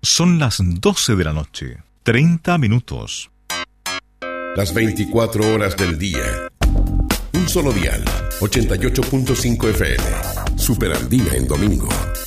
Son las 12 de la noche, 30 minutos. Las 24 horas del día. Un solo dial, 88.5 FM. Superandina en domingo.